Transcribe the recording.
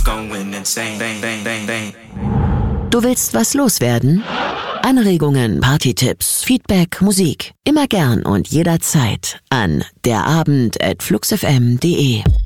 going insane. Bang, bang, bang, bang. Du willst was loswerden? Anregungen, Partytipps, Feedback, Musik. Immer gern und jederzeit an derabend@fluxfm.de.